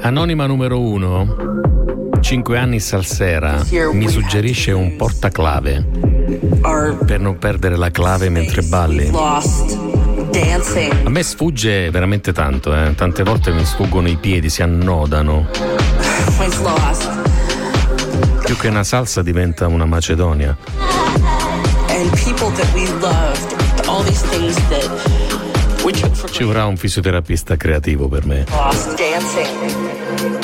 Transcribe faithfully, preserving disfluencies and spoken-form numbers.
Anonima numero uno, cinque anni salsera, mi suggerisce un portaclave per non perdere la clave mentre balli. A me sfugge veramente tanto, eh. Tante volte mi sfuggono i piedi, si annodano. Più che una salsa diventa una Macedonia. Ci vorrà un fisioterapista creativo per me.